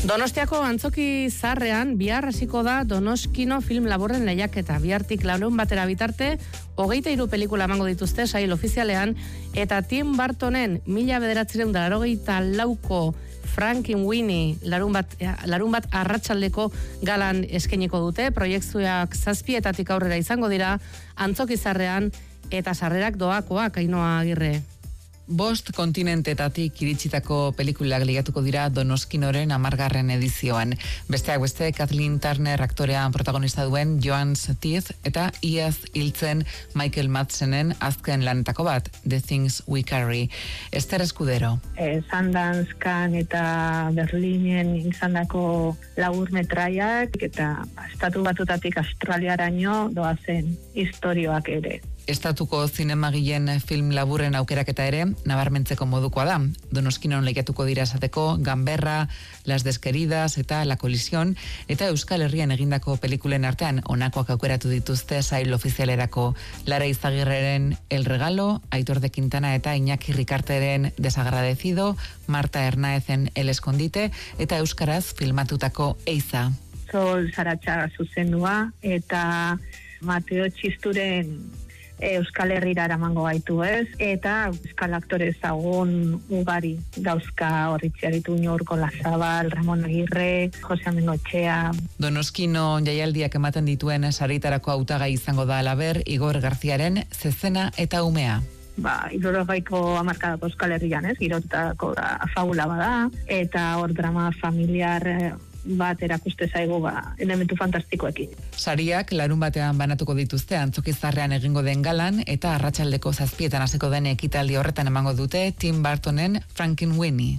Donostiako antzoki zaharrean bihar hasiko da Donoskino film laburren lehiaketa. Bihartik larun batera bitarte 23 pelikula emango dituzte sail ofizialean eta Tim Burtonen 1984ko Frankenweenie larun bat arratsaldeko galan eskainiko dute. Proiektuak 7etatik aurrera izango dira antzoki zaharrean eta sarrerak doakoak. Ainhoa Agirre. 5 kontinentetatik iritsitako pelikulak ligatuko dira Donoskinoren 10. edizioan. Besteak beste, Kathleen Turner aktorea protagonista duen Joan's Teeth eta iaz hiltzen Michael Madsenen azken lanetako bat, The Things We Carry. Ester Escudero. Sundance, Cannes eta Berlinen izandako laburmetraiak eta estatu batutatik Australiaraino doazen istorioak ere. Estatuko zinemagileen film laburren aukeraketa ere nabarmentzeko modukoa da. Donoskinon lehiatuko dira esateko Gamberra, Las Desqueridas eta La Colisión, eta Euskal Herrian egindako pelikulen artean honakoak aukeratu dituzte sail ofizialerako. Lara Izagirreren El Regalo, Aitor de Quintana eta Iñaki Ricarteren Desagradecido, Marta Hernaezen El Escondite eta euskaraz filmatutako Eiza. Sol Saratxaga zuzendua eta Mateo Txisturen Euskal Herrira eramango gaitu ez, eta euskal aktore ezagun ugari dauzka horritziaritu Urko Lazabal, Ramon Agirre, Jose Amengoetxea. Donoskino jaialdiak ematen dituen saritarako hautagai izango da alaber Igor Garziaren Zezena eta Umea. 60ko hamarkadako Euskal Herrian ez, girotako da fabula bada, eta hor drama familiar bat erakuste zaigu elementu fantastikoekin. Sariak larun batean banatuko dituzte antzoki zaharrean egingo den galan eta arratsaldeko 7etan hasiko den ekitaldi horretan emango dute Tim Burtonen Frankenweenie.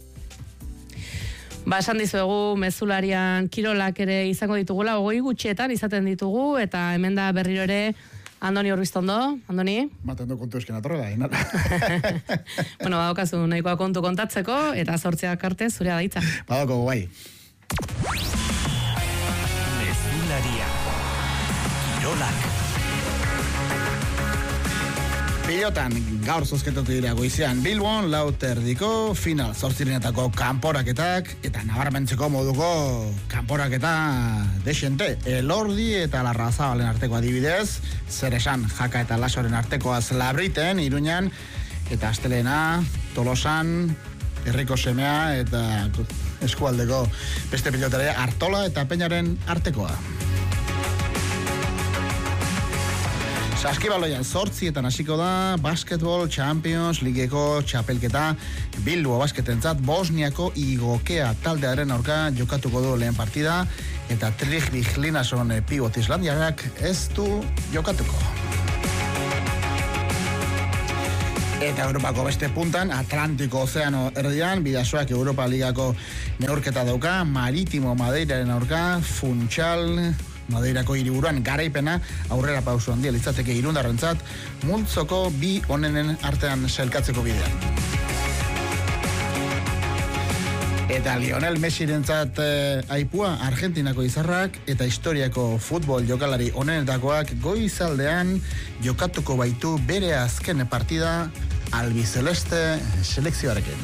Esan dizuegu mezularian kirolak ere izango ditugula, 20 gutxietan izaten ditugu eta hemen da berriro ere Andoni Urbistondo. Andoni? Matendo kontu esken atorrela, inara. Bueno, badokazu nahikoa kontu kontatzeko eta 8 arte zurea daitza. Badoko guai. Mezularia Kirolak. Pilotan gaur zozketatu dira goizean Bilbon, 4:00 final 8 kanporaketak eta nabarmentzeko moduko kanporaketa desente. Elordi eta Larrazabalen arteko adibidez, zer esan Jaka eta Lasoren artekoaz Labriten, Iruñan, eta astelena Tolosan, Herriko Semea eta eskualdeko beste pilotare Artola eta Peñaren artekoa. Saskibaloian 8:00 hasiko da Basketball Champions Ligeko txapelketa. Bilbo basketentzat Bosniako Igokea taldearen aurka jokatuko du lehen partida eta Trigvik Linason pivot islandiarrak ez du jokatuko. Eta Europako beste puntan, Atlantiko Ozeano erdian, Bidasoak Europa Ligako neurketa dauka, Maritimo Madeiraren aurka, Funchal, Madeirako hiriburuan garaipena aurrera pauso handia litzateke Irundarrentzat, multzoko bi onenen artean sailkatzeko bidean. Eta Lionel Messirentzat aipua Argentinako izarrak eta historiako futbol jokalari onenetakoak goizaldean jokatuko baitu bere azken partida albiceleste selekzioarekin.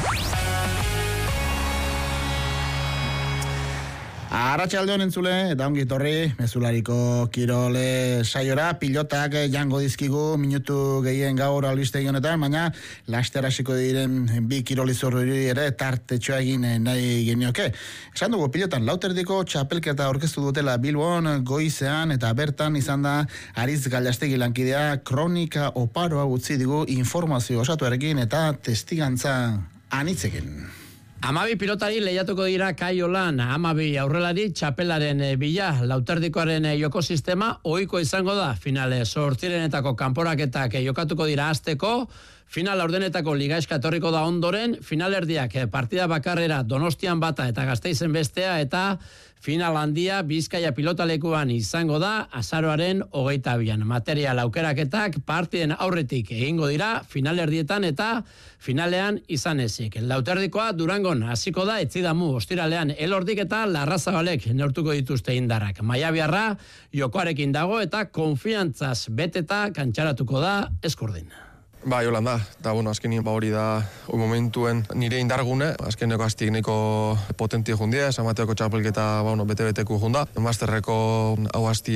Arratsaldeon entzule, eta ongi torri, mezulariko kirole saiora, pilotak jango dizkigu minutu gehien gaur albiste honetan, baina laster hasiko diren bi kirolizorri ere tartetxoa egin nahi genioke. Esan dugu pilotan, 4:00 txapelketa aurkeztu dutela Bilbon goizean, eta bertan izan da Aritz Gallastegi lankidea kronika oparoa utzi digu informazio osatuarekin eta testigantza anitzekin. 12 pilotari lehiatuko dira Kaiolan, 12 aurrelari txapelaren bila, 4:00koaren joko sistema ohiko izango da. Finale 8:00etako kanporaketak jokatuko dira hasteko, final laurdenetako ligaeska etorriko da ondoren, finalerdiak partida bakarrera Donostian bata eta Gasteizen bestea, eta final handia Bizkaia pilotalekuan izango da azaroaren 22an. Material aukeraketak partiden aurretik egingo dira finalerdietan eta finalean izan ezik. 4:00koa Durangon hasiko da, Etzidamu ostiralean Elordik eta Larrazabalek neurtuko dituzte indarrak. Maiabiarra jokoarekin dago eta konfiantzaz beteta kantxaratuko da Eskurdin. Ba, Jolanda, eta azkenin hori da momentuen nire indargune, azkeneko aztik neko potenti jundia, Amateoko txapelketa bete-beteku junda, masterreko hau azti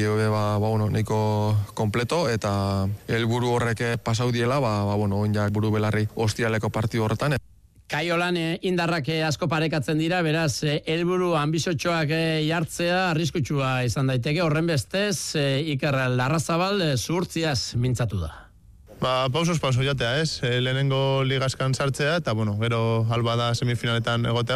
neko kompleto, eta helburu horrek pasau diela, onjak buru belarri ostialeko partidu horretan. Kaiolan indarrak asko parekatzen dira, beraz, helburu ambiziotxoak jartzea arriskutsua izan daiteke, horren bestez, Iker Larrazabal zuhurtziaz mintzatu da. Pausos jatea, ez? Lehenengo ligaskan sartzea, eta, gero alba da semifinaletan egotea,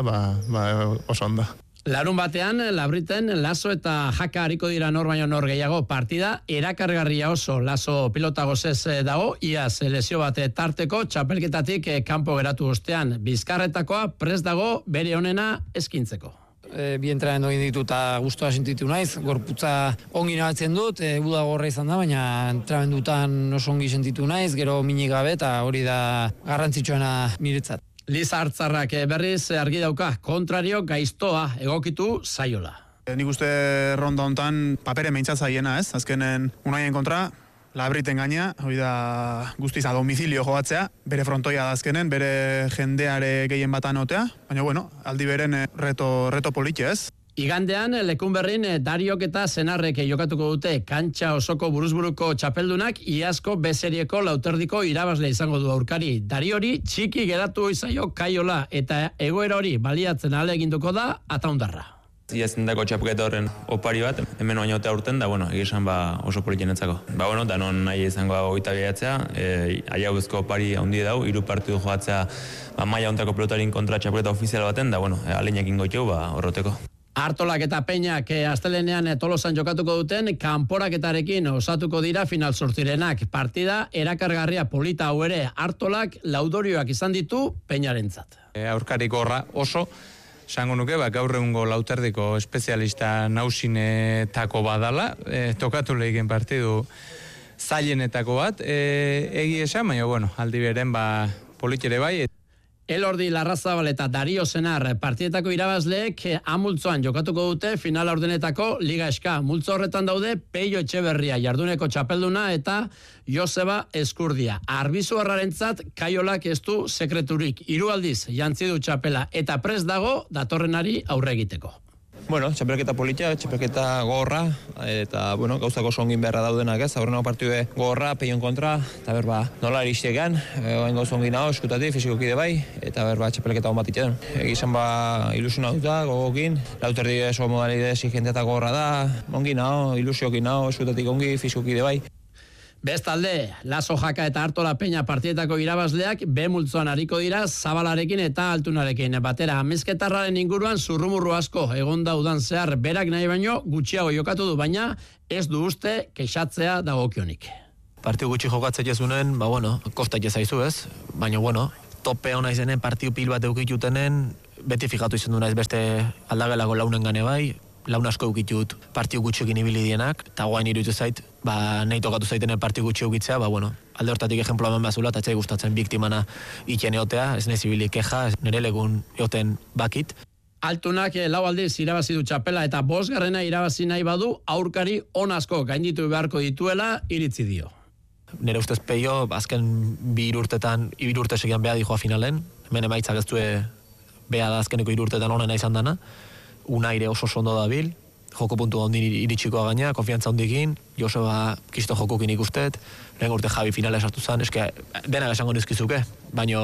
oso onda. Larun batean, Labriten, Laso eta Jaka hariko dira nor baino nor gehiago partida, erakargarria oso, Laso pilota gozez dago, iaz lesio bate tarteko, txapelketatik kanpo geratu ostean, Bizkarretakoa prest dago bere onena eskintzeko. Bi entrenamendu egin ditu eta gustoa sentitu naiz, gorputza ongi nabatzen dut, uda gorra izan da, baina entrenamendutan oso ongi sentitu naiz, gero minik gabe eta hori da garrantzitsuena niretzat. Liza Hartzarrak berriz argi dauka, kontrario gaiztoa egokitu zaiola. Nik uste ronda hontan papere meintzat zaiena, ez? Azkenen Unaien kontra, Labriten gaina, hori da guztiz a domicilio jogatzea, bere frontoia da azkenen, bere jendeare gehien batan otea, baina aldi beren reto politia, ez? Igandean, Lekunberrin Dariok eta Senarrek jokatuko dute kantxa osoko buruzburuko txapeldunak iazko B-serieko lauterdiko irabazle izango du aurkari. Dariori txiki geratu izaio Kaiola eta egoera hori baliatzen ahaleginduko da Ataundarra. Iazten dako txapuketa horren opari bat, hemen baino eta urten da, egizan oso politenetzako. Da non nahi izango goita gehiatzea, aia guzko opari handi dau, 3 partidu joatzea maila ontako pelotarin kontra txapuketa ofizial baten, da aleinekin goitxeu horroteko. Artolak eta Peñak astelenean Tolosan jokatuko duten kanporaketarekin osatuko dira final zortzirenak. Partida erakargarria polita hau ere Artolak laudorioak izan ditu Peñarentzat. Aurkari gorra oso, esango nuke, gaur egungo lauterdiko espezialista nausinetako badala, tokatu lehiken partidu zailenetako bat, egi esan, baina, aldi beren politxere bai. Elordi Larrazabal eta Dario Senar partietako irabazleek amultzoan jokatuko dute final ordenetako Liga Eska. Multzo horretan daude Peio Etxeberria jarduneko txapelduna eta Joseba Eskurdia. Arbizu harrarentzat Kaiolak ez du sekreturik. 3 aldiz jantzi du txapela eta prest dago datorrenari aurre egiteko. Txapelketa politia, txapelketa gogorra, eta, gauzako songin beharra daudenak, ez? Aurrenako partidu gogorra, Peion kontra, eta nola eristegan, oain gauz ongin hau, eskutatik, fizikokide bai, eta txapelketa hon bat itxeden. Egizan ilusiona duta, gogokin, lauterdi oso modalide exigentea gogorra da, ongin hau, ilusiokin hau, eskutatik ongi, fizikokide bai. Bestalde, Laso Jaka eta Artola Peña partietako irabazleak B-multzoan hariko dira Zabalarekin eta Altunarekin. Batera, amezketarraren inguruan zurrumurru asko egonda udan zehar berak nahi baino gutxiago jokatu du, baina ez du uste kexatzea dagokionik. Partiu gutxi jokatzea jesunen, kostak jezaizu ez, baina tope hona izenen partiu pil bat eukitutenen, beti fijatu izan du naiz beste aldagelako launen gane bai, laun asko eukitut partiu gutxekin ibili dienak, eta guain iruditu zait, nahi tokatu zaitenen partiu gutxi eukitzea, alde hortatik ejemploa eman behazula, eta txai gustatzen biktimana itxen eotea, ez nezibili keja, nire legun eoten bakit. Altunak 4 aldiz irabazi du txapela eta 5. irabazi nahi badu, aurkari on asko gainditu beharko dituela iritzi dio. Nire ustez Peio, azken 2 urtetan, 3 urte segian beha dijoa finalen, hemen emaitzak ez due beha da azkeneko 3 urtetan onena izan dana, Unaire oso ondo dabil, joko puntu handi iritsikoa gaina, konfiantza hondikin, Joseba kisto jokukin ikustet, lehen urte Javi finala esartu zen, eske dena esango nizkizuke, baino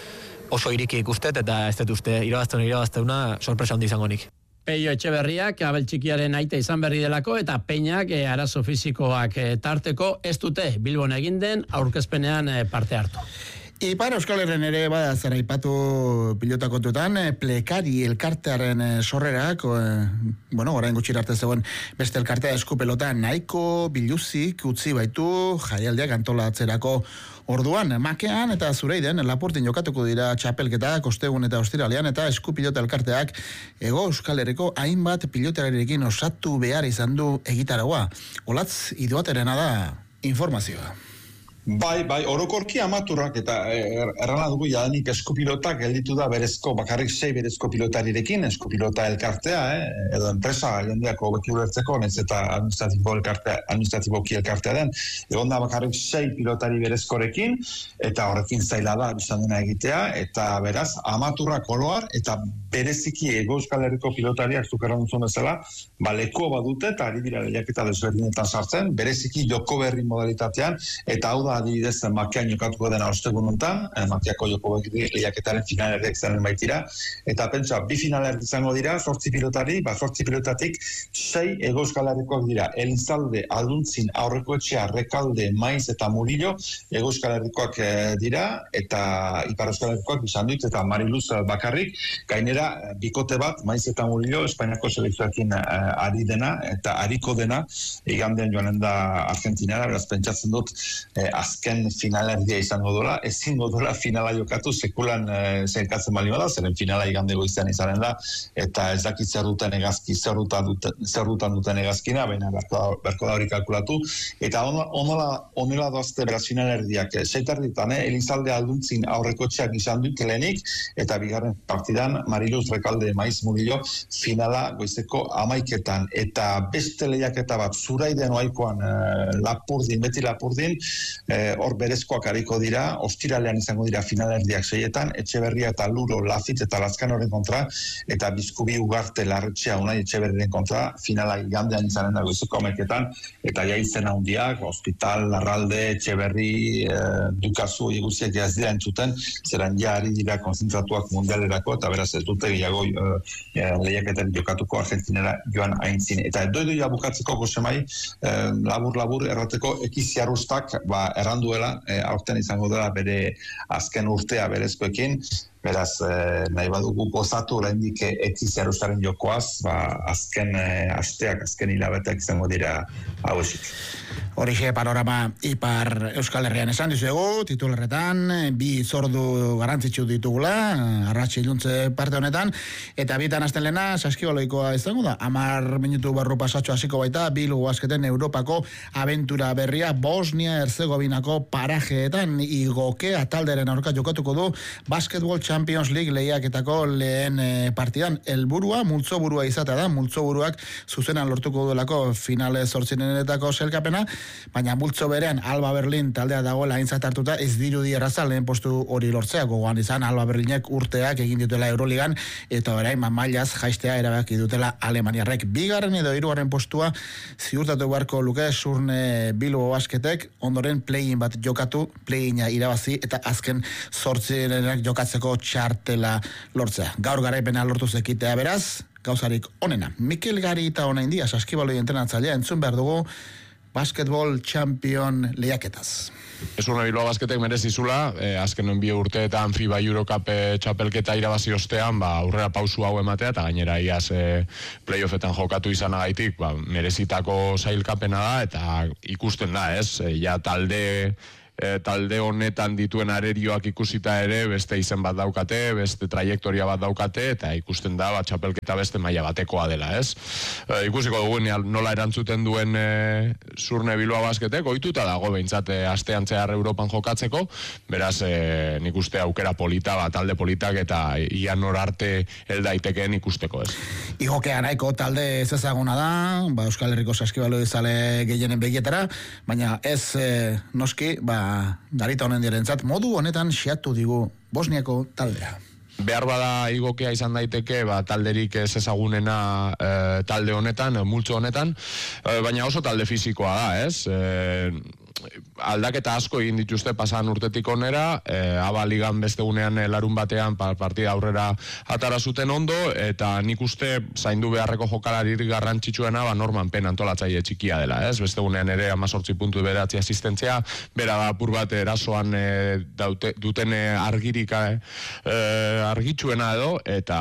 oso iriki ikustet eta ez dut uste irabazteuna sorpresa handi izango nik. Peio Etxeberriak abel txikiaren aita izan berri delako eta Peñak arazo fisikoak tarteko ez dute Bilbon egin den aurkezpenean parte hartu. Ipar Euskal Herren ere bada zer aipatu pilota kontuetan, plekari elkartearen sorrerak, orain gutxi arte zegoen beste elkartea eskupelota nahiko biluzik utzi baitu jaialdiak antolatzerako orduan. Makean eta Zureiden Lapurtin jokatuko dira txapelketak ostegun eta ostiralean eta eskupilota elkarteak Hego Euskal Herriko hainbat pilotararekin osatu behar izan du egitaragoa. Olatz Idoaterena da informazioa. Bai, orokorki amaturrak eta errana dugu jadanik eskupilotak gelditu da berezko, bakarrik 6 berezko pilotarirekin, eskupilota elkartea, edo enpresa jendeako beki ulertzeko, nez eta administratiboki elkartea den, egon da bakarrik 6 pilotari berezkorekin, eta horrekin zaila da bizan dena egitea, eta beraz, amaturrak oloar, eta bereziki Hego Euskal Herriko pilotariak zukeran duzun bezala, lekoa badute, eta ari dira lehiaketa desberdinetan sartzen, bereziki joko berri modalitatean, eta hau da adibidez Makian jokatuko dena ostegun honetan, Makiako joko berri lehiaketaren finalerdiak zaren baitira, eta pentsa, 2 finalerdi izango dira, 8 pilotari, 8 pilotatik 6 Hego Euskal Herrikoak dira, Elizalde, Alduntzin, Aurrekoetxea, Rekalde, Maiz eta Murillo, Hego Euskal Herrikoak dira, eta Ipar Euskal Herrikoak izan dut, eta Mariluz bakarrik, gainera, bikote bat, Maiz eta Murillo, Espainiako selekzioekin ari dena, eta ariko dena, igandean joanen da Argentinara, beraz pentsatzen dut, azken finalerdia izango dola, ezingo dola finala jokatu sekulan zerkatzen bali bada, zeren finala igande goizean izanen da, eta ez dakit zer duten egazki, zer dutan duten egazkina, baina berko da hori kalkulatu, eta onela doazte beraz finalerdiak, seitarditan, Elizalde Alduntzin Aurrekoetxeak izan dut lehenik, eta bigarren partidan Mariluz Rekalde Maiz Murillo finala goizeko 11etan, eta beste lehiaketa bat zuraiden oaikoan beti lapurdin, hor berezkoak hariko dira, ostiralean izango dira finalerdiak 6etan, Etxeberria eta Luro, Lafit eta Lazkanoren kontra, eta Bizkubi Ugarte Larretxea Unai Etxeberriren kontra, finala igandean izanen da goizeko 11etan, eta jaitzen handiak, Hospital, Larralde, Etxeberri, Dukazu, iguziek ez dira entzuten, zeran ja ari dira konzentratuak mundialerako, eta beraz ez dute gehiago lehiaketan jokatuko Argentinera joan aintzin. Eta doidoia bukatzeko Josemai, labur errateko ekiziarrustak erranduela, aurten izango dela bere azken urtea berezkoekin, beraz, nahi badugu gozatu oraindik ekiziarrustaren jokoaz, azken asteak, azken hilabeteak izango dira hauesik. Horixe panorama Ipar Euskal Herrian esan dizuegu, titularretan, 2 zordu garrantzitsu ditugula, arratxe iluntze parte honetan, eta bitan hasten lehena, saskibaloikoa izango da, 10 minutu barru pasatxo hasiko baita, Bilbo Basketen Europako abentura berria, Bosnia-Herzegovinako parajeetan, igokea talderen aurka jokatuko du, Basketball Champions League lehiaketako lehen partidan, helburua multzo burua izatea da, multzo buruak zuzenan lortuko duelako finale 8 selkapena, baina multzo berean Alba Berlin taldea dagoela aintzat hartuta ez dirudi erraza lehen postu hori lortzea, gogoan izan Alba Berlinek urteak egin dutela Euroligan eta orain mailaz jaistea erabaki dutela Alemaniarrek. Bigarren edo hirugarren postua ziurtatu beharko luke Surne Bilbo Basketek, ondoren play-in bat jokatu, play-ina irabazi eta azken 8 jokatzeko txartela lortzea. Gaur garaipena lortu zekitea beraz, gauzarik onena. Mikel Garita onaindia saskibaloi entrenatzailea entzun behar dugu Basketball Champion lehiaketaz. Surne Bilbao Basketek merezizula, azken 2 urteetan FIBA Eurocup txapelketa irabazi ostean, aurrera pausu hau ematea, eta gainera iaz playoffetan jokatu izanagaitik, merezitako sailkapena da, eta ikusten da, ja talde honetan dituen arerioak ikusita ere, beste izen bat daukate, beste trajektoria bat daukate, eta ikusten da, txapelketa beste maila batekoa dela, Ikusiko dugu nola erantzuten duen Surne Bilbao Basketek, ohituta dago behintzat astean zehar Europan jokatzeko, beraz nik uste aukera polita, talde politak eta ia nor arte heldaitekeen ikusteko, Igokea nahiko talde ez ezaguna da, Euskal Herriko saskibaloi zale gehienen begietara, baina ez noski, Garita honen direntzat, modu honetan xeatu digu Bosniako taldea. Behar bada igokea izan daiteke, talderik ez ezagunena talde honetan, multzo honetan, baina oso talde fisikoa da, aldaketa asko egin dituzte pasan urtetik onera, Aba Ligan beste gunean larun batean partida aurrera atara zuten ondo, eta nik uste zaindu beharreko jokalaririk garrantzitsuena Norman Penn antolatzaile txikia dela, beste gunean ere 18 puntu beratzi asistentzia, bera da apur bat erasoan duten argirik argitsuena edo,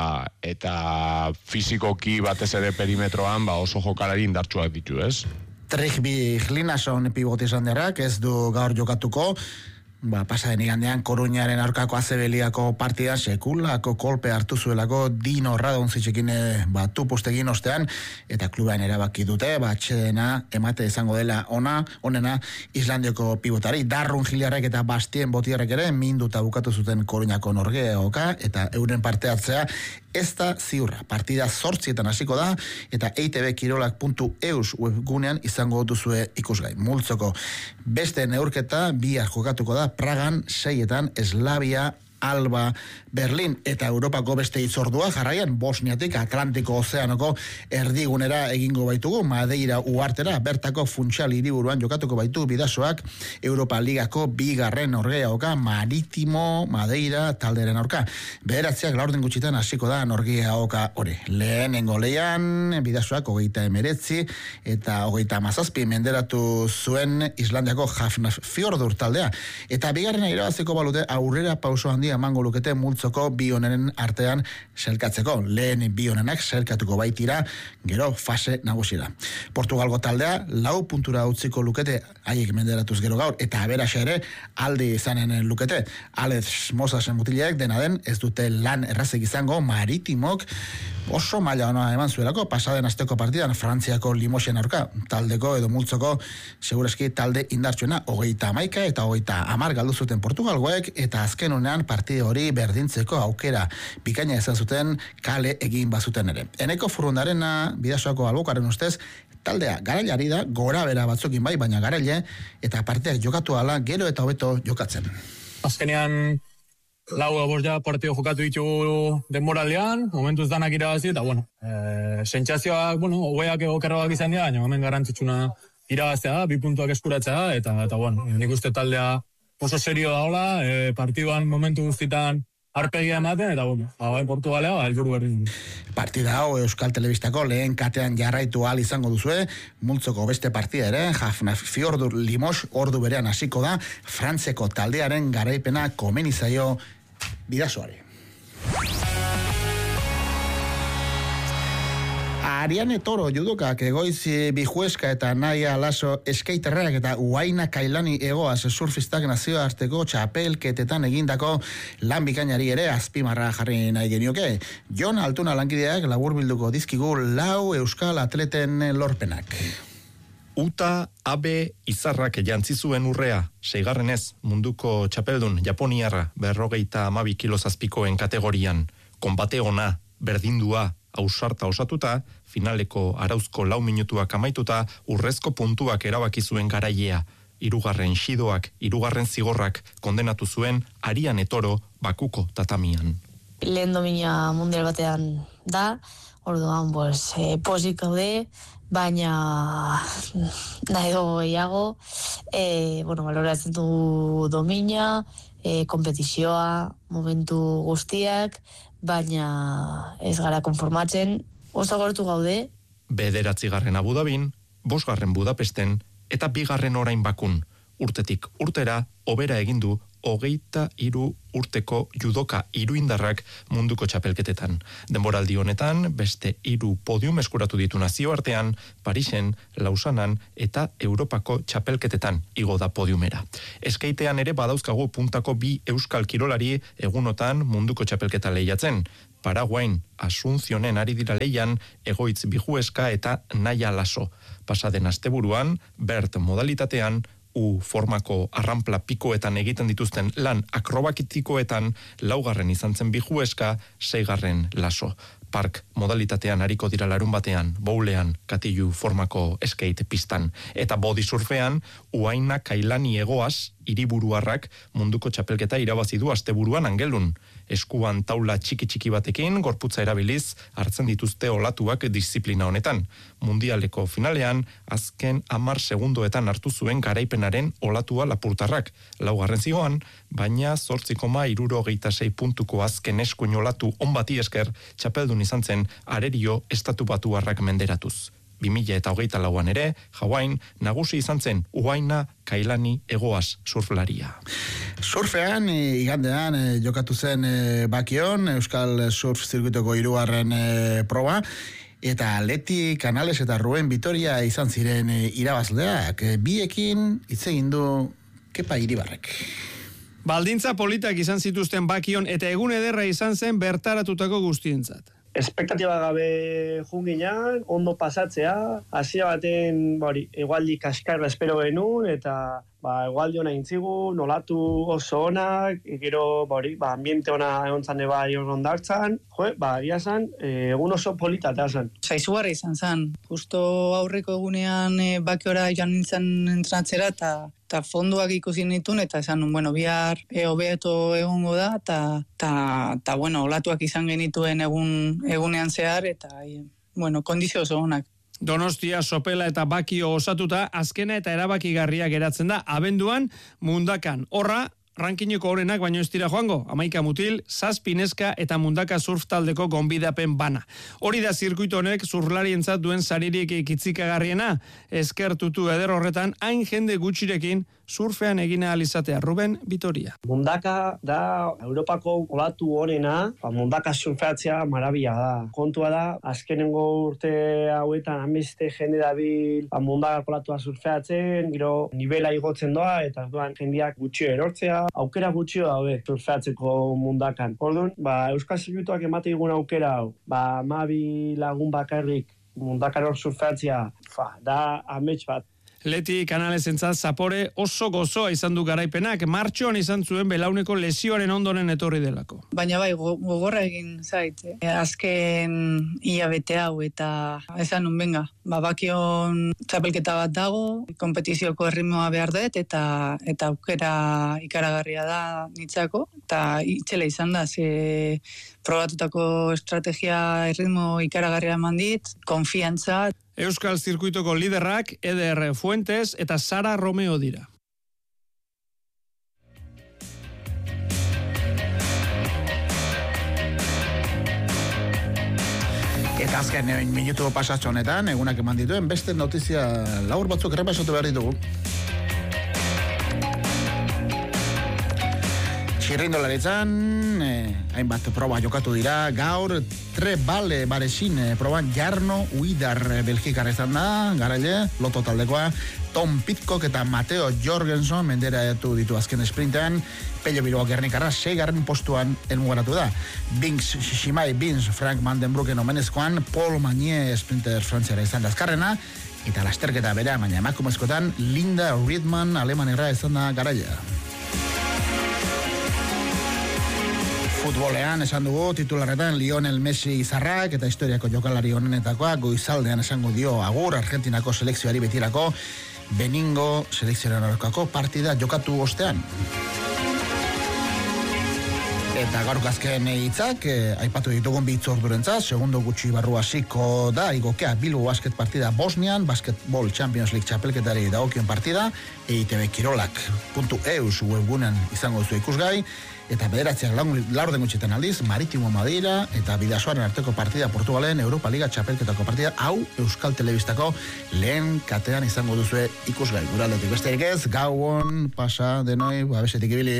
eta fizikoki batez ere perimetroan oso jokalari indartsuak ditu, Trigby Hlinason pivot izan derrak, ez du gaur jokatuko, Pasaden igandean Koruñaren aurkako azebeliako partida sekulako kolpe hartu zuelako Dino Radonciczekin tupustegin ostean, eta klubain erabaki dute, atxedena emate izango dela onena Islandioko pibotari. Darrun Giliarrek eta Bastien Botierrek ere minduta bukatu zuten Koruñako Norgeoka, eta euren parte hartzea ez da ziurra. Partida 8:00 hasiko da, eta eitbkirolak.eus webgunean izango duzue ikusgai. Multzoko beste neurketa bihar jokatuko da Pragan 6:00 Slavia Alba Berlin, eta Europako beste itzordua jarraian Bosniatik Atlantiko Ozeanoko erdigunera egingo baitugu, Madeira uhartera, bertako Funchal hiriburuan jokatuko baitu Bidasoak Europa Ligako 2. Norgeaoka Maritimo Madeira talderen aurka. Bederatziak 4 gutxitan hasiko da Norgeaoka hori. Lehenengo leian Bidasoak 39 eta 37 menderatu zuen Islandiako Hafnarfjordur taldea, eta bigarrena irabaziko balute aurrera pauso handia emango lukete multzoko bi honenen artean selkatzeko. Lehen bi honenak selkatuko baitira gero fase nagusira. Portugalgo taldea 4 puntura utziko lukete haiek menderatuz gero gaur, eta aberaxa ere aldi izanen lukete. Alex Mosasen mutileak dena den ez dute lan errazek izango, Maritimok oso maila ona eman zuelako pasaden asteko partidan Frantziako Limoxen aurka, taldeko edo multzoko segurazki talde indartsuena 31 eta 30 galdu zuten Portugalgoek, eta azken honean partide hori berdintzeko aukera bikaina izan zuten kale egin bazuten ere. Eneko Furundarena Bidasoako albokaren ustez taldea garailari da, gora bera batzukin bai, baina garaile, eta partidak jokatu ala gero eta hobeto jokatzen. Azkenean 4 partio jokatu ditugu denboraldean, momentuz danak irabazi, eta sentsazioak, hobeak okerroak izan dira, baina hemen garrantzitsuna irabaztea da, 2 puntuak eskuratzea, eta nik uste taldea oso serio daola, partiduan momentu guztitan arpegia ematen, eta Portugalea, helburu berdin. Partida hau Euskal Telebistako lehen katean jarraitu ahal izango duzue, multzoko beste partida ere, Hafnarfjordur Limox ordu berean hasiko da, Frantzeko taldearen garaipena komeni zaio Bidasoari. Ariane Toro judokak, Egoitz Bijueska eta Naia Laso skaterrak eta Uaina Kailani Egoaz surfistak nazioarteko txapelketetan egindako lan bikainari ere azpimarra jarri nahi genioke. Jon Altuna lankideak laburbilduko dizkigu 4 euskal atleten lorpenak. Uta Abe Izarrak jantzi zuen urrea, 6. munduko txapeldun Japoniarra 52 kilo zazpikoen kategorian. Konbate ona, berdindua, ausarta osatuta, finaleko arauzko 4 minutuak amaituta, urrezko puntuak erabaki zuen garailea. 3. xidoak, 3. zigorrak kondenatu zuen Ariane Toro Bakuko tatamian. Lehen domina mundial batean da, orduan pozik gaude, baina nahi dugu gehiago, baloratzen du domina, kompetizioa, momentu guztiak, baina ez gara konformatzen, oso gortu gaude. 9. Abu Dhabin, 5. Budapesten, eta 2. orain Bakun. Urtetik urtera, hobera egindu 23 urteko judoka iruindarrak munduko txapelketetan. Denboraldi honetan, beste 3 podium eskuratu ditu nazioartean, Parisen, Lausanan eta Europako txapelketetan igo da podiumera. Eskaitean ere badauzkagu puntako 2 euskal kirolari egunotan munduko txapelketa lehiatzen. Paraguain, Asunzionen ari dira leian, Egoitz Bijueska eta Naia Laso. Pasaden asteburuan, bert modalitatean, formako arranpla pikoetan egiten dituzten lan akrobakitikoetan 4. izan zen Bijueska, 6. Laso. Park modalitatean hariko dira larun batean, boulean, katilu formako skate pistan. Eta body surfean, Uaina Kailani Egoaz, hiriburuarrak munduko txapelketa irabazi du asteburuan Angelun. Eskuan taula txiki batekin, gorputza erabiliz, hartzen dituzte olatuak disiplina honetan. Mundialeko finalean, azken 10 segundoetan hartu zuen garaipenaren olatua lapurtarrak. 4. zigoan, baina 8,66 puntuko azken eskuin olatu onbati esker, txapeldun izan zen Arerio estatu batuarrak menderatuz. 2024an ere, Hawain nagusi izan zen Uaina Kailani Egoaz surflaria. Surfean, igandean jokatu zen Bakion, Euskal Surf Zirkuitoko 3. proba, eta Leti Canales eta Rubén Vitoria izan ziren irabazleak. Biekin hitz egin du Kepa Iribarrek. Baldintza politak izan zituzten Bakion eta egun ederra izan zen bertaratutako guztientzat. Espektatiba gabe junginan, ondo pasatzea, hasiera baten egualdi kaskarra espero genuen, eta egualdi ona intzigu, nolatu oso onak, gero ambiente ona egon zan eba ondartzan, egia zan, egun oso polita eta zan. Saizugarra izan zan, justo aurreko egunean Bakiora joan nintzen entrenatzera, eta fonduak ikusi nituen, eta esan, bihar hobeto egongo da, eta olatuak izan genituen egunean zehar, eta, kondizio oso onak. Donostia, Sopela eta Bakio osatuta, azkena eta erabakigarria geratzen da, abenduan Mundakan. Horra, rankineko horenak baino ez dira joango, 11 mutil, 7 neska eta Mundaka surf taldeko gonbidapen bana. Hori da zirkuito honek zurlarientzat duen saririk kitzikagarriena, eskertutu eder horretan, hain jende gutxirekin surfean egin ahal izatea. Ruben Vitoria. Mundaka da Europako olatu honena, Mundaka surfeatzea marabia da. Kontua da, azkenengo urte hauetan hanbeste jende dabil Mundaka olatua surfeatzen, gero nivela igotzen doa, eta jendeak gutxio erortzea, aukera gutxio daude surfeatzeko Mundakan. Orduan, Euskal Zirkuituak emate digun aukera hau, 12 lagun bakarrik Mundakan hor surfeatzea, da amets bat. Leti Kanalezentzat Zapore oso gozoa izan du garaipenak, martxoan izan zuen belauneko lesioaren ondoren etorri delako. Baina gogorra egin zait, azken hilabete hau eta esan nun benga. Bakion txapelketa bat dago, kompetizioko erritmoa behar dut eta aukera ikaragarria da nitzako, eta itxela izan da, ze probatutako estrategia erritmo ikaragarria eman dit, konfiantza. Euskal Zirkuitoko liderrak Eder Fuentes eta Sara Romeo dira. Eta azken minutu pasatxo honetan, egunak eman dituen, beste notizia labur batzuk errepasatu behar ditugu. Txirrindolaritzan, hainbat proba jokatu dira, gaur Trebale Baresin proban Jarno Uidar Belgikar izan da, garaile, loto taldekoa, Tom Pitcock eta Mateo Jorgensen menderatu ditu azken sprintean, Pello Bilbao Gernikarra 6. postuan helmugaratu da. Binks Shimai Bins Frank Vandenbroeken omenezkoan, Paul Magnier sprinter frantziara izan da azkarrena, eta lasterketa bera, baina emakumezkotan Linda Riedman alemanera izan da garailea. Futbolean esan dugu titularretan Lionel Messi izarrak eta historiako jokalari honenetakoa goizaldean esango dio agur Argentinako selekzioari betirako Beningo selekzioaren aurkako partida jokatu ostean. Eta gaurko azken hitzak aipatu ditugun bi hitzordurentzat, segundo gutxi barru hasiko da igokea Bilbo Basket partida Bosnian, Basketball Champions League txapelketari dagokion partida, eitbkirolak.eus webgunean izango duzu ikusgai, eta bederatziak laurden gutxetan aldiz, Maritimo Madeira eta Bidasoaren arteko partida Portugalen Europa Liga txapelketako partida, hau Euskal Telebistako lehen katean izango duzu ikusgai. Guraldetik besterik ez, gauon, pasa, denoi, abesetik ibili.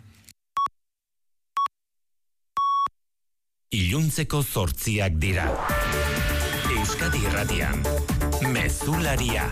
Iluntzeko 8 dira. Euskadi Irratian, Mezularia.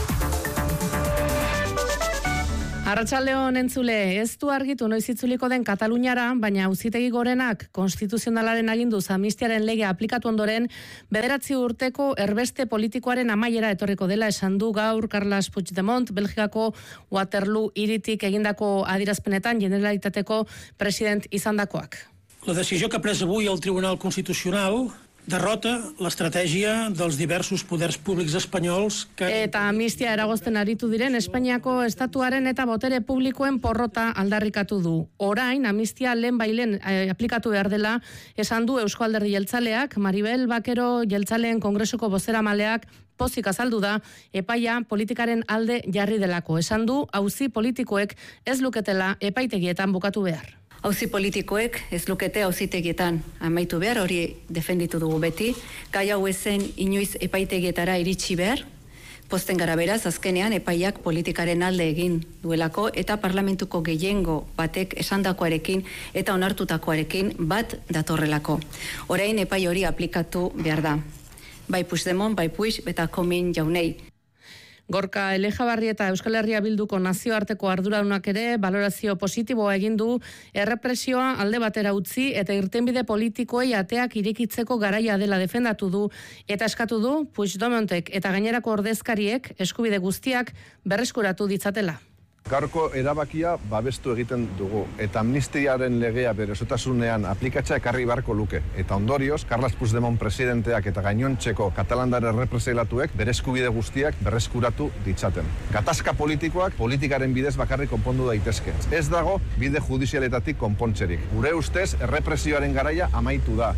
Arratsaldeon entzule, ez du argitu noiz itzuliko den Kataluniara, baina Auzitegi Gorenak konstituzionalaren aginduz amnistiaren legea aplikatu ondoren, 9 urteko erbeste politikoaren amaiera etorriko dela esan du gaur Carles Puigdemont, Belgikako Waterloo hiritik egindako adierazpenetan Generalitateko president izandakoak. La decisió que ha pres avui el Tribunal Constitucional derrota l'estratègia dels diversos poders públics espanyols que... Eta amnistia eragozten aritu diren Espainiako estatuaren eta botere publikoen porrota aldarrikatu du. Orain, amnistia lehen bailen aplikatu behar dela esan du Eusko Alderdi Jeltzaleak, Maribel Bakero Jeltzaleen Kongresuko bozeramaleak pozik azaldu da, epaia politikaren alde jarri delako. Esan du, auzi politikoek ez luketela epaitegietan bukatu behar. Auzi politikoek ez lukete auzitegietan amaitu behar, hori defenditu dugu beti. Gai hau ezen inoiz epaitegietara iritsi behar, posten gara beraz, azkenean epaiak politikaren alde egin duelako eta parlamentuko gehiengo batek esandakoarekin eta onartutakoarekin bat datorrelako. Orain epai hori aplikatu behar da. Bai Puigdemont, bai Puig eta Komin jaunei. Gorka Elejabarri eta Euskal Herria Bilduko nazioarteko arduradunak ere balorazio positiboa egin du errepresioa alde batera utzi eta irtenbide politikoei ateak irekitzeko garaia dela defendatu du eta eskatu du Puigdemontek eta gainerako ordezkariek eskubide guztiak berreskuratu ditzatela. Gaurko erabakia babestu egiten dugu eta amnistiaren legea bere osotasunean aplikatzea ekarri beharko luke. Eta ondorioz, Carles Puigdemont presidenteak eta gainontzeko katalandar errepreselatuek bere eskubide guztiak berreskuratu ditzaten. Gatazka politikoak politikaren bidez bakarrik konpondu daitezke. Ez dago bide judizialetatik konpontzerik. Gure ustez, errepresioaren garaia amaitu da.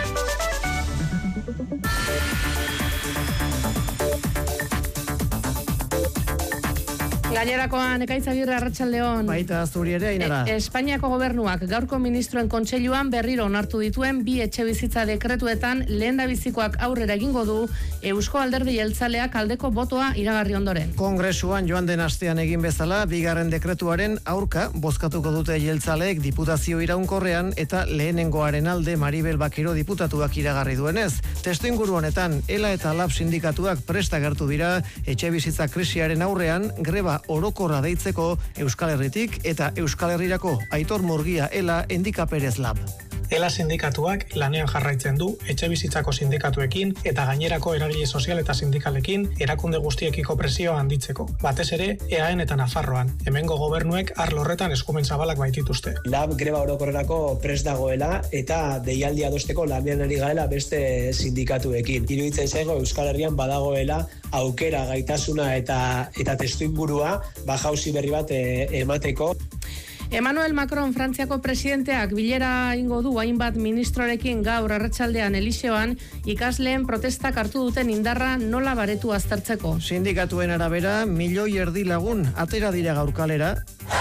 Gainerakoan, Ekaitz Agirre, arratsaldeon. Baita zuri ere, Ainara. Espainiako gobernuak gaurko ministroen kontseiluan berriro onartu dituen bi etxebizitza dekretuetan lehendabizikoak aurrera egingo du Eusko Alderdi Jeltzaleak aldeko botoa iragarri ondoren. Kongresuan joan den astean egin bezala, bigarren dekretuaren aurka bozkatuko dute jeltzaleek diputazio iraunkorrean eta lehenengoaren alde Maribel Bakero diputatuak iragarri duenez. Testuinguru honetan, ELA eta LAB sindikatuak prest agertu dira etxebizitza krisiaren aurrean greba orokorra deitzeko Euskal Herritik eta Euskal Herrirako Aitor Murgia ELA Endika Perez LAB. ELA sindikatuak lanean jarraitzen du etxebizitzako sindikatuekin eta gainerako eragile sozial eta sindikalekin erakunde guztiekiko presioa handitzeko. Batez ere, EAN eta Nafarroan. Hemengo gobernuek arlo horretan eskumen zabalak baitituzte. LAB greba orokorrerako prest dagoela eta deialdia adosteko lanean ari garela beste sindikatuekin. Iruditzen zaigu Euskal Herrian badagoela aukera, gaitasuna eta testuingurua jauzi berri bat emateko. Emmanuel Macron, Frantziako presidenteak bilera ingo du hainbat ministrorekin gaur arratsaldean Eliseoan ikasleen protestak hartu duten indarra nola baretu aztertzeko. Sindikatuen arabera, 1,5 milioi lagun atera dira gaur kalera.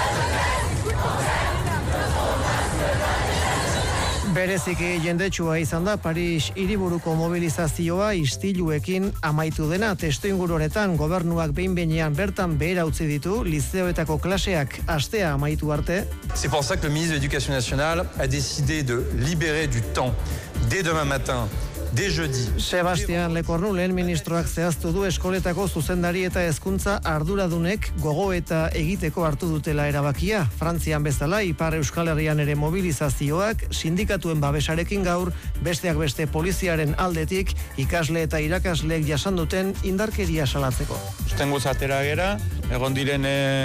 Bereziki jendetsua izan da Paris hiriburuko mobilizazioa istiluekin amaitu dena. Testuinguru honetan gobernuak behin-behinean bertan behera utzi ditu lizeoetako klaseak astea amaitu arte. C'est pour ça que le ministre de l'Éducation nationale a décidé de libérer du temps dès demain matin. De jeudi. Sebastian Lecornu lehen ministroak zehaztu du eskoletako zuzendari eta hezkuntza arduradunek gogo eta egiteko hartu dutela erabakia. Frantzian bezala, Ipar Euskal Herrian ere mobilizazioak sindikatuen babesarekin gaur, besteak beste poliziaren aldetik ikasle eta irakasleek jasan duten indarkeria salatzeko. Ustenguz atera gera, egon diren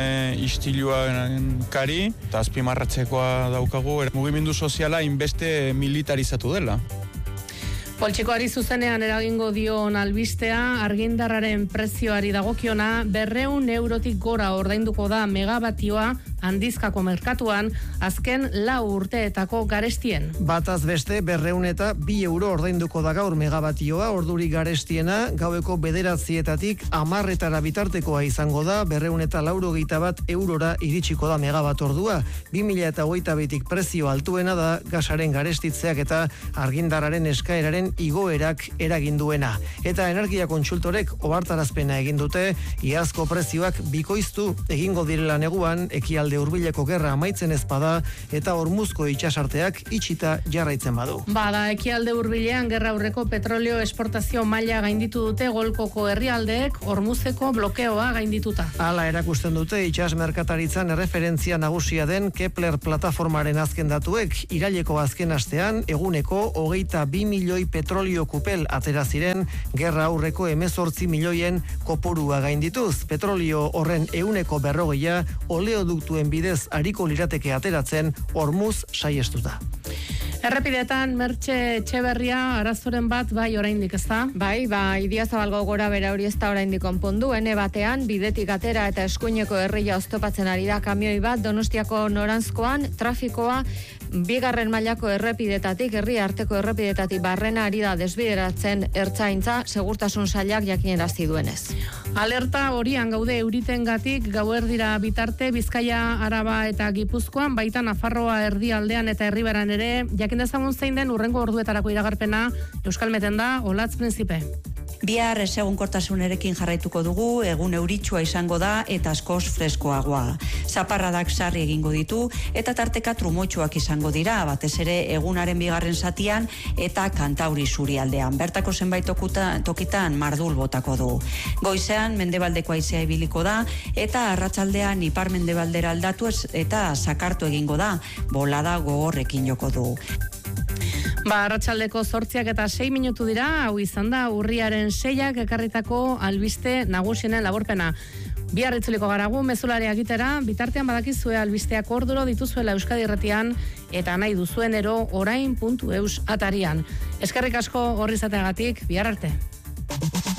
istiluan kari, eta azpimarratzekoa daukagu, mugimendu soziala inbeste militarizatu dela. Poltsikoari zuzenean eragingo dion albistea, argindarraren prezioari dagokiona 200 eurotik gora ordainduko da megabatioa handizkako merkatuan azken 4 urteetako garestien. Bataz beste 200 eta 2 euro ordainduko da gaur megabatioa, orduri garestiena gaueko 9:00 10:00 bitartekoa izango da, 200 eta 91 eurora iritsiko da megabat ordua. 2022tik prezio altuena da gasaren garestitzeak eta argindarraren eskaeraren igoerak eragin duena. Eta energia kontsultorek ohartarazpena egin dute, iazko prezioak bikoiztu egingo direla neguan, ekialde hurbileko gerra amaitzen ez bada eta Hormuzko itsasarteak itxita jarraitzen badu. Bada, ekialde hurbilean gerra aurreko petrolio esportazio maila gainditu dute Golkoko herrialdeek Hormuzeko blokeoa gaindituta. Hala erakusten dute itsas merkataritzan erreferentzia nagusia den Kepler plataformaren azken datuek, iraileko azken astean eguneko 22 milioi petrolio kupel atera ziren, gerra aurreko 18 milioien kopurua gaindituz. Petrolio horren 140 oleoduktuen bidez ariko lirateke ateratzen Hormuz saiestuta. Errepidetan Mertxe Etxeberria arazoren bat bai oraindik, ezta? Bai, Idiazabalgo gora bera hori ez da oraindik konpondu, ene batean bidetik atera eta eskuineko herria oztopatzen ari da kamioi bat Donostiako noranzkoan trafikoa bigarren mailako errepidetatik, herri arteko errepidetatik barrena ari da desbideratzen Ertzaintza, segurtasun sailak jakinarazi duenez. Alerta horian gaude euritengatik gauerdira bitarte Bizkaia, Araba eta Gipuzkoan, baita Nafarroa erdialdean eta herribaran ere, jakin dezagun zein den urrengo orduetarako iragarpena Euskalmeten da Olatz Prinzipe. Bihar ezegonkortasunarekin jarraituko dugu, egun euritsua izango da eta askoz freskoagoa. Zaparradak sarri egingo ditu eta tarteka trumoitsuak izango dira, batez ere egunaren bigarren zatian eta Kantauri surialdean. Bertako zenbait tokitan mardul botako du. Goizean mendebaldeko haizea ibiliko da eta arratsaldean ipar-mendebaldera aldatu eta sakartu egingo da, bolada gogorrekin joko du. Arratsaldeko 8:06 minutu dira, hau izan da urriaren 6ak ekarritako albiste nagusienen laburpena. Bihar itzuliko garagu mezularia egitera, bitartean badakizue albisteak orduro dituzuela Euskadi Irratian eta nahi duzuenero orain.eus atarian. Eskerrik asko horri izateagatik, bihar arte.